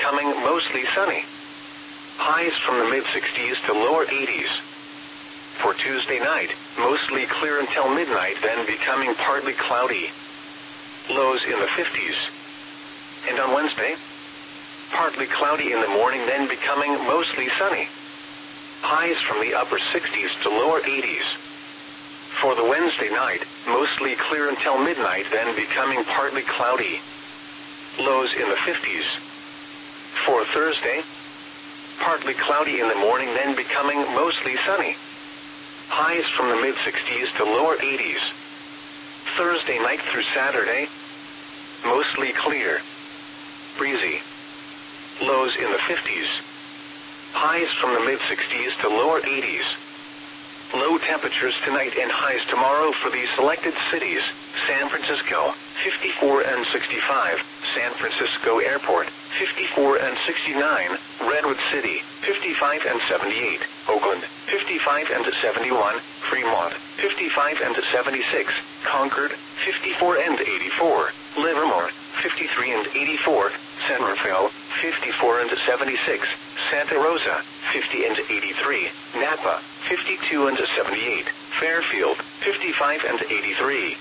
becoming mostly sunny. Highs from the mid-60s to lower 80s. For Tuesday night, mostly clear until midnight, then becoming partly cloudy. Lows in the 50s. And on Wednesday, partly cloudy in the morning, then becoming mostly sunny. Highs from the upper 60s to lower 80s. For the Wednesday night, mostly clear until midnight, then becoming partly cloudy. Lows in the 50s. For Thursday, partly cloudy in the morning, then becoming mostly sunny. Highs from the mid-60s to lower 80s. Thursday night through Saturday, mostly clear. Breezy. Lows in the 50s. Highs from the mid-60s to lower 80s. Low temperatures tonight and highs tomorrow for these selected cities: San Francisco, 54 and 65, San Francisco Airport, 54 and 69, Redwood City, 55 and 78, Oakland, 55 and 71, Fremont, 55 and 76, Concord, 54 and 84, Livermore, 53 and 84, San Rafael, 54 and 76, Santa Rosa, 50 and 83, Napa, 52 and 78, Fairfield, 55 and 83.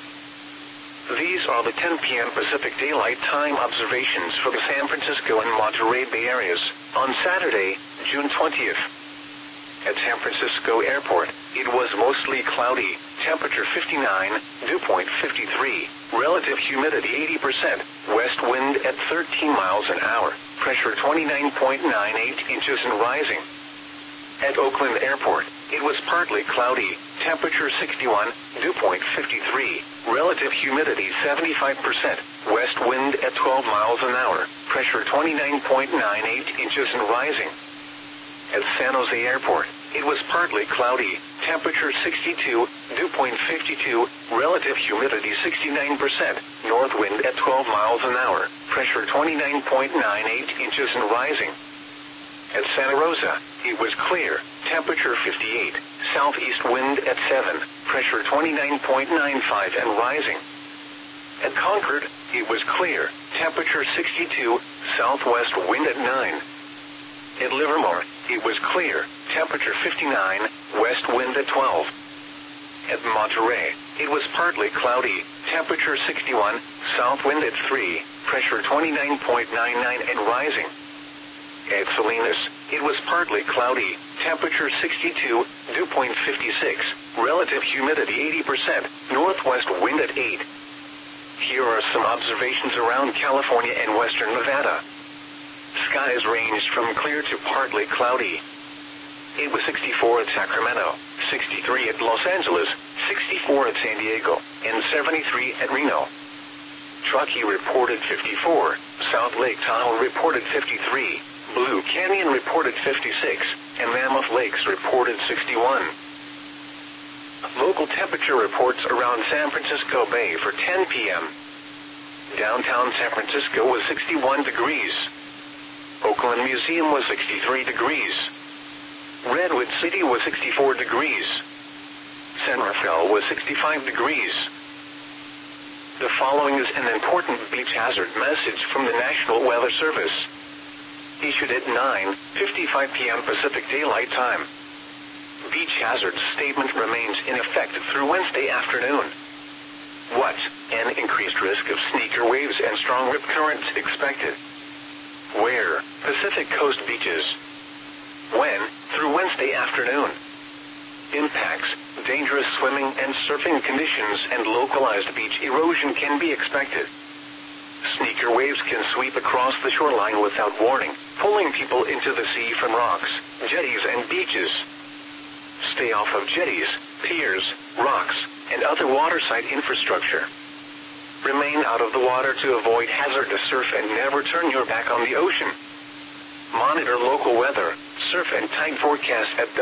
These are the 10 p.m. Pacific Daylight Time observations for the San Francisco and Monterey Bay areas on Saturday, June 20th. At San Francisco Airport, it was mostly cloudy, temperature 59, dew point 53, relative humidity 80%, west wind at 13 miles an hour, pressure 29.98 inches and rising. At Oakland Airport, it was partly cloudy, temperature 61, dew point 53, relative humidity 75%, west wind at 12 miles an hour, pressure 29.98 inches and rising. At San Jose Airport, it was partly cloudy, temperature 62, dew point 52, relative humidity 69%, north wind at 12 miles an hour, pressure 29.98 inches and rising. At Santa Rosa, it was clear, temperature 58, southeast wind at 7, pressure 29.95 and rising. At Concord, it was clear, temperature 62, southwest wind at 9. At Livermore, it was clear, temperature 59, west wind at 12. At Monterey, it was partly cloudy, temperature 61, south wind at 3, pressure 29.99 and rising. At Salinas, it was partly cloudy, temperature 62, dew point 56, relative humidity 80%, northwest wind at 8. Here are some observations around California and western Nevada. Skies ranged from clear to partly cloudy. It was 64 at Sacramento, 63 at Los Angeles, 64 at San Diego, and 73 at Reno. Truckee reported 54, South Lake Tahoe reported 53, Blue Canyon reported 56, and Mammoth Lakes reported 61. Local temperature reports around San Francisco Bay for 10 p.m. Downtown San Francisco was 61 degrees. Oakland Museum was 63 degrees. Redwood City was 64 degrees. San Rafael was 65 degrees. The following is an important beach hazard message from the National Weather Service. Issued at 9:55 p.m. Pacific Daylight Time. Beach hazard statement remains in effect through Wednesday afternoon. What? An increased risk of sneaker waves and strong rip currents expected. Where? Pacific Coast beaches. When? Through Wednesday afternoon. Impacts, dangerous swimming and surfing conditions and localized beach erosion can be expected. Sneaker waves can sweep across the shoreline without warning, pulling people into the sea from rocks, jetties and beaches. Stay off of jetties, piers, rocks, and other waterside infrastructure. Remain out of the water to avoid hazardous surf and never turn your back on the ocean. Monitor local weather, surf and tide forecast at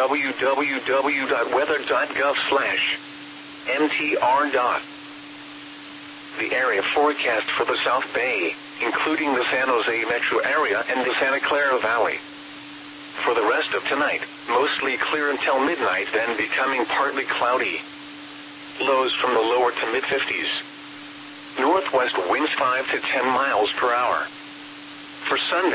www.weather.gov/mtr. The area forecast for the South Bay, including the San Jose metro area and the Santa Clara Valley. For the rest of tonight, mostly clear until midnight, then becoming partly cloudy. Lows from the lower to mid-50s. Northwest winds 5 to 10 miles per hour. For Sunday,